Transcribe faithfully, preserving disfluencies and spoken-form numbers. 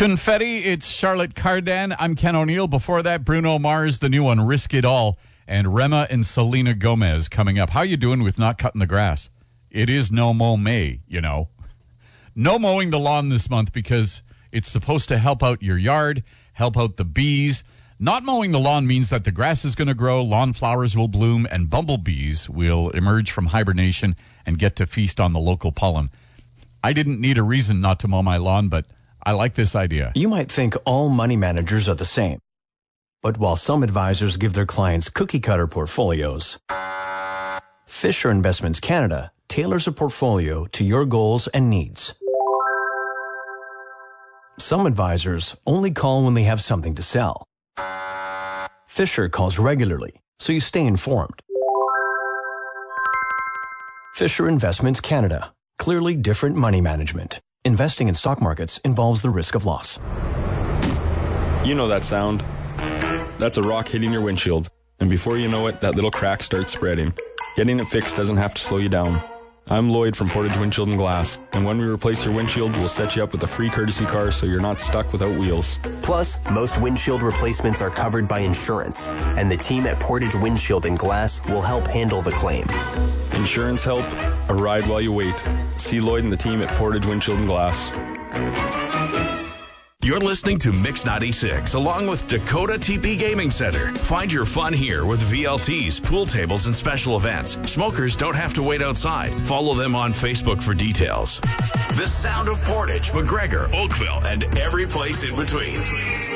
Confetti, it's Charlotte Cardin. I'm Ken O'Neill. Before that, Bruno Mars, the new one, Risk It All, and Rema and Selena Gomez coming up. How you doing with not cutting the grass? It is No Mow May, you know. No mowing the lawn this month because it's supposed to help out your yard, help out the bees. Not mowing the lawn means that the grass is going to grow, lawn flowers will bloom, and bumblebees will emerge from hibernation and get to feast on the local pollen. I didn't need a reason not to mow my lawn, but I like this idea. You might think all money managers are the same. But while some advisors give their clients cookie-cutter portfolios, Fisher Investments Canada tailors a portfolio to your goals and needs. Some advisors only call when they have something to sell. Fisher calls regularly, so you stay informed. Fisher Investments Canada. Clearly different money management. Investing in stock markets involves the risk of loss. You know that sound. That's a rock hitting your windshield. And before you know it, that little crack starts spreading. Getting it fixed doesn't have to slow you down. I'm Lloyd from Portage Windshield and Glass, and when we replace your windshield, we'll set you up with a free courtesy car so you're not stuck without wheels. Plus, most windshield replacements are covered by insurance, and the team at Portage Windshield and Glass will help handle the claim. Insurance help, a ride while you wait. See Lloyd and the team at Portage Windshield and Glass. You're listening to Mix ninety-six along with Dakota T P Gaming Center. Find your fun here with V L Ts, pool tables, and special events. Smokers don't have to wait outside. Follow them on Facebook for details. The sound of Portage, McGregor, Oakville, and every place in between.